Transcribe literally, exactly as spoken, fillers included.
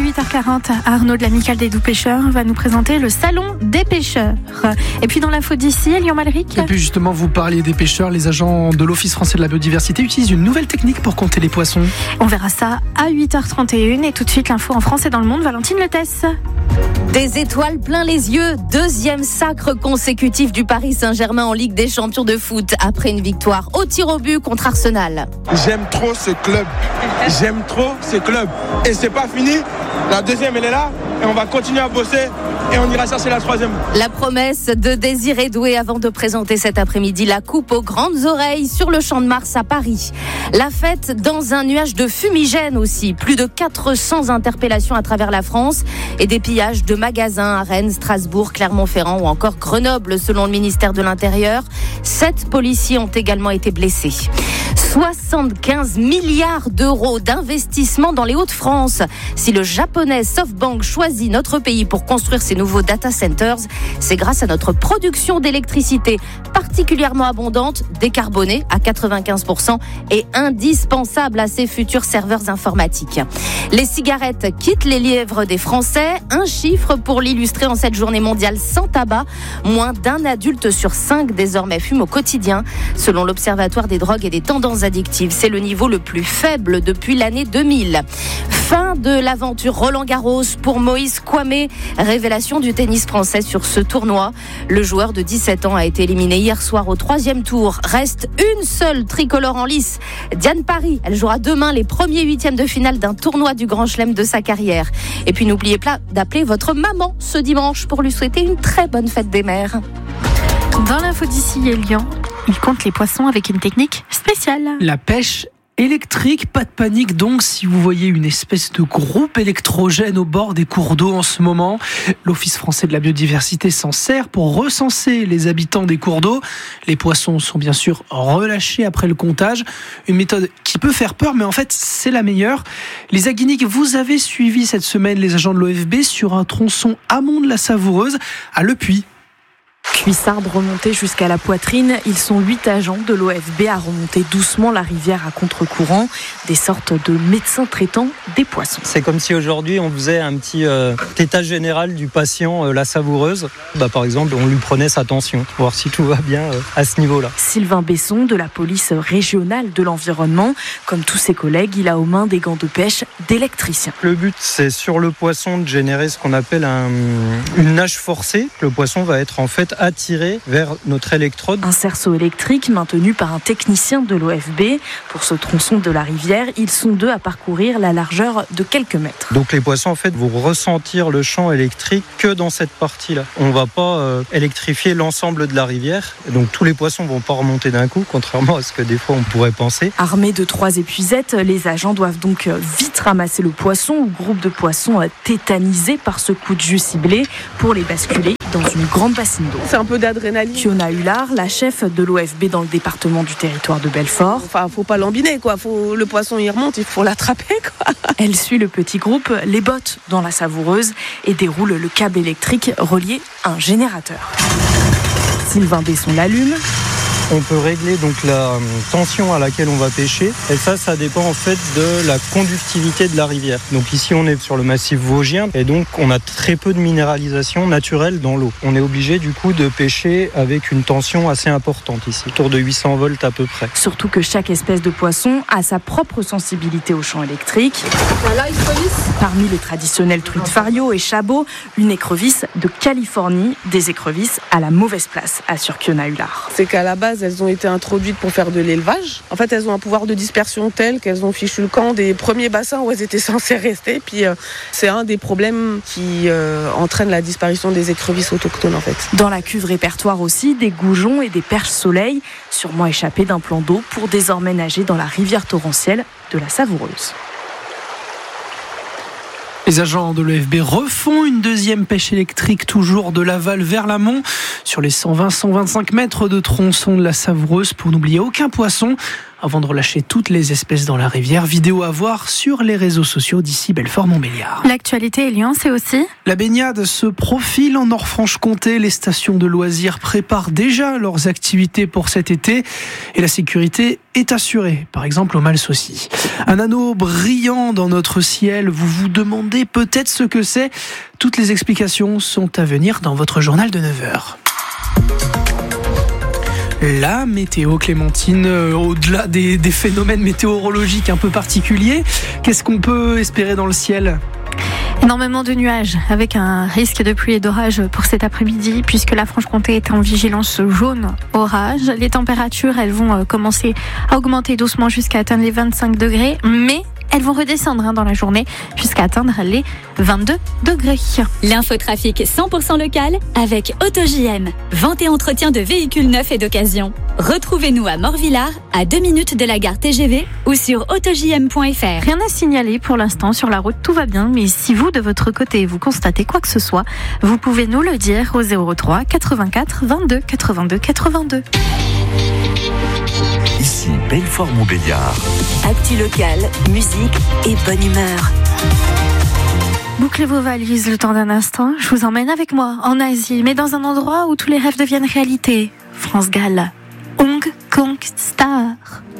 huit heures quarante, Arnaud de l'Amicale des Doux Pêcheurs va nous présenter le salon des pêcheurs. Et puis dans l'info d'ici, Lyon Malric. Et puis justement, vous parliez des pêcheurs. Les agents de l'Office français de la biodiversité utilisent une nouvelle technique pour compter les poissons. On verra ça à huit heures trente et une. Et tout de suite, l'info en France et dans le monde. Valentine Letesse. Des étoiles plein les yeux. Deuxième sacre consécutif du Paris Saint-Germain en Ligue des Champions de foot après une victoire au tir au but contre Arsenal. J'aime trop ce club. J'aime trop ce club. Et c'est pas fini. La deuxième, elle est là. Et on va continuer à bosser. Et on ira chercher la troisième. La promesse de Désiré Doué avant de présenter cet après-midi la coupe aux grandes oreilles sur le Champ de Mars à Paris. La fête dans un nuage de fumigène aussi. Plus de quatre cents interpellations à travers la France et des pillages de magasins à Rennes, Strasbourg, Clermont-Ferrand ou encore Grenoble selon le ministère de l'Intérieur. Sept policiers ont également été blessés. soixante-quinze milliards d'euros d'investissement dans les Hauts-de-France. Si le japonais SoftBank choisit notre pays pour construire ses nouveaux data centers, c'est grâce à notre production d'électricité particulièrement abondante, décarbonée à quatre-vingt-quinze pour cent et indispensable à ses futurs serveurs informatiques. Les cigarettes quittent les lièvres des Français. Un chiffre pour l'illustrer en cette journée mondiale sans tabac. Moins d'un adulte sur cinq désormais fume au quotidien. Selon l'Observatoire des drogues et des tendances addictives, c'est le niveau le plus faible depuis l'année deux mille. Fin de l'aventure Roland-Garros pour Moïse Kouamé. Révélation du tennis français sur ce tournoi. Le joueur de dix-sept ans a été éliminé hier soir au troisième tour. Reste une seule tricolore en lice. Diane Parry, elle jouera demain les premiers huitièmes de finale d'un tournoi du Grand Chelem de sa carrière. Et puis n'oubliez pas d'appeler votre maman ce dimanche pour lui souhaiter une très bonne fête des mères. Dans l'info d'ici et Lyon, il compte les poissons avec une technique spéciale. La pêche électrique, pas de panique donc si vous voyez une espèce de groupe électrogène au bord des cours d'eau en ce moment. L'Office français de la biodiversité s'en sert pour recenser les habitants des cours d'eau. Les poissons sont bien sûr relâchés après le comptage. Une méthode qui peut faire peur, mais en fait c'est la meilleure. Les Aguiniques, vous avez suivi cette semaine les agents de l'O F B sur un tronçon amont de la Savoureuse à Le Puy. Cuissardes remontées jusqu'à la poitrine, ils sont huit agents de l'O F B à remonter doucement la rivière à contre-courant, des sortes de médecins traitants des poissons. C'est comme si aujourd'hui on faisait un petit euh, état général du patient, euh, la Savoureuse. Bah, par exemple, on lui prenait sa tension, pour voir si tout va bien euh, à ce niveau-là. Sylvain Besson de la police régionale de l'environnement, comme tous ses collègues, il a aux mains des gants de pêche d'électricien. Le but, c'est sur le poisson de générer ce qu'on appelle un, une nage forcée. Le poisson va être en fait attiré vers notre électrode. Un cerceau électrique maintenu par un technicien de l'O F B. Pour ce tronçon de la rivière, ils sont deux à parcourir la largeur de quelques mètres. Donc les poissons en fait vont ressentir le champ électrique que dans cette partie-là. On ne va pas euh, électrifier l'ensemble de la rivière. Donc tous les poissons ne vont pas remonter d'un coup, contrairement à ce que des fois on pourrait penser. Armés de trois épuisettes, les agents doivent donc vite ramasser le poisson ou groupe de poissons tétanisés par ce coup de jus ciblé pour les basculer dans une grande bassine d'eau. C'est un peu d'adrénaline. Fiona Hullard, la chef de l'O F B dans le département du territoire de Belfort. Enfin, faut pas l'embiner, quoi. Faut, le poisson, il remonte, il faut l'attraper, quoi. Elle suit le petit groupe, les bottes dans la Savoureuse et déroule le câble électrique relié à un générateur. Sylvain Besson l'allume. On peut régler donc la tension à laquelle on va pêcher et ça, ça dépend en fait de la conductivité de la rivière. Donc ici, on est sur le massif vosgien et donc on a très peu de minéralisation naturelle dans l'eau. On est obligé du coup de pêcher avec une tension assez importante ici, autour de huit cents volts à peu près. Surtout que chaque espèce de poisson a sa propre sensibilité au champ électrique. Voilà, écrevisse. Parmi les traditionnels truites fario et chabot, une écrevisse de Californie, des écrevisses à la mauvaise place, assure Fiona Hullard. C'est qu'à la base, elles ont été introduites pour faire de l'élevage. En fait, elles ont un pouvoir de dispersion tel qu'elles ont fichu le camp des premiers bassins où elles étaient censées rester. Puis euh, c'est un des problèmes qui euh, entraîne la disparition des écrevisses autochtones, en fait. Dans la cuve répertoire aussi, des goujons et des perches soleil, sûrement échappés d'un plan d'eau pour désormais nager dans la rivière torrentielle de la Savoureuse. Les agents de l'O F B refont une deuxième pêche électrique, toujours de l'aval vers l'amont, sur les cent vingt à cent vingt-cinq mètres de tronçon de la Savoureuse, pour n'oublier aucun poisson. avant de relâcher toutes les espèces dans la rivière. Vidéo à voir sur les réseaux sociaux d'ici Belfort-Montbéliard. L'actualité est Lyon, c'est aussi la baignade se profile en Nord-Franche-Comté. Les stations de loisirs préparent déjà leurs activités pour cet été et la sécurité est assurée, par exemple au Malsaucy. Un anneau brillant dans notre ciel, vous vous demandez peut-être ce que c'est. Toutes les explications sont à venir dans votre journal de neuf heures. La météo, Clémentine, euh, au-delà des, des phénomènes météorologiques un peu particuliers, qu'est-ce qu'on peut espérer dans le ciel ? Énormément de nuages avec un risque de pluie et d'orage pour cet après-midi puisque la Franche-Comté est en vigilance jaune orage. Les températures, elles vont commencer à augmenter doucement jusqu'à atteindre les vingt-cinq degrés, mais elles vont redescendre hein, dans la journée jusqu'à atteindre les vingt-deux degrés. L'infotrafic cent pour cent local avec AutoJM. Vente et entretien de véhicules neufs et d'occasion. Retrouvez-nous à Morvillard, à deux minutes de la gare T G V ou sur auto j m point f r. Rien à signaler pour l'instant sur la route, tout va bien. Mais si vous, de votre côté, vous constatez quoi que ce soit, vous pouvez nous le dire au zéro trois quatre-vingt-quatre vingt-deux quatre-vingt-deux quatre-vingt-deux. Ici Belfort-Montbéliard. Actu local, musique et bonne humeur. Bouclez vos valises le temps d'un instant. Je vous emmène avec moi en Asie, mais dans un endroit où tous les rêves deviennent réalité. France Gall. Hong Kong Star.